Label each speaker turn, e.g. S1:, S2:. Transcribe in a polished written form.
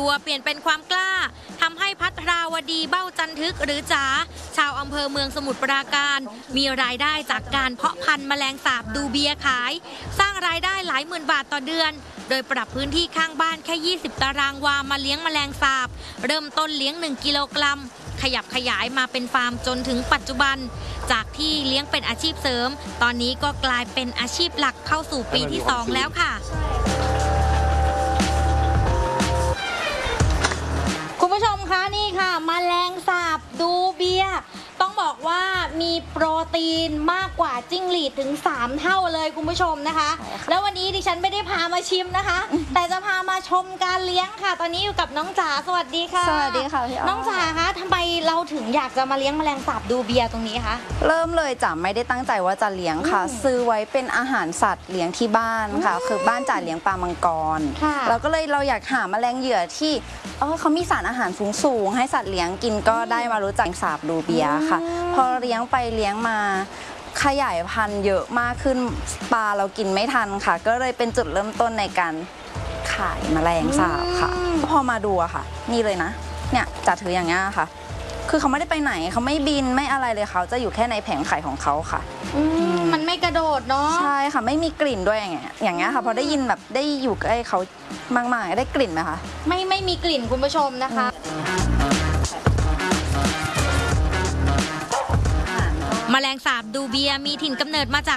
S1: ลัวเปลี่ยนเป็นความกล้าทำให้ภัทราวดีเบ้าจันทึกหรือจ๋าชาวอำเภอเมืองสมุทรปราการมีรายได้จากการเพาะพันธุ์แมลงสาบดูเบียขายสร้างรายได้หลายหมื่นบาทต่อเดือนโดยปรับพื้นที่ข้างบ้านแค่20ตารางวามาเลี้ยงแมลงสาบเริ่มต้นเลี้ยง1กิโลกรัมขยับขยายมาเป็นฟาร์มจนถึงปัจจุบันจากที่เลี้ยงเป็นอาชีพเสริมตอนนี้ก็กลายเป็นอาชีพหลักเข้าสู่ปีที่2แล้วค่ะคุณผู้ชมคะนี่ค่ะแมลงสาบดูเบียต้องบอกว่ามีโปรตีนมากกว่าจิ้งหรีดถึง3เท่าเลยคุณผู้ชมนะคะแล้ววันนี้ดิฉันไม่ได้พามาชิมนะคะแต่จะพามาชมการเลี้ยงค่ะตอนนี้อยู่กับน้องจ๋าสวัสดีค่ะ
S2: สวัสดีค่ะพี่
S1: น้องจ๋าคะทำไมเราถึงอยากจะมาเลี้ยงแมลงสาบดูเบียตรงนี้คะ
S2: เริ่มเลยจ๋าไม่ได้ตั้งใจว่าจะเลี้ยงค่ะซื้อไว้เป็นอาหารสัตว์เลี้ยงที่บ้านค่ะคือบ้านจ๋าเลี้ยงปลามังกรแล้วก็เลยเราอยากหาแมลงเหยื่อที่เขามีสารอาหารสูงให้สัตว์เลี้ยงกินก็ได้มารู้จักสาบดูเบียค่ะพอเลี้ยงไปเลี้ยงมาขยายพันธุ์เยอะมากขึ้นปลาเรากินไม่ทันค่ะก็เลยเป็นจุดเริ่มต้นในการขายแมลงสาบค่ะพอมาดูอะค่ะนี่เลยนะเนี่ยจะถืออย่างเงี้ยค่ะคือเขาไม่ได้ไปไหนเขาไม่บินไม่อะไรเลยเขาจะอยู่แค่ในแผงไข่ของเขาค่ะ
S1: มันไม่กระโดดเนาะ
S2: ใช่ค่ะไม่มีกลิ่นด้วยอย่างเงี้ยค่ะพอได้ยินแบบได้อยู่ใกล้เขามากๆได้กลิ่นไหมคะ
S1: ไม่มีกลิ่นคุณผู้ชมนะคะแมลงสาบดูเบียมีถิ่นกำเนิดมาจาก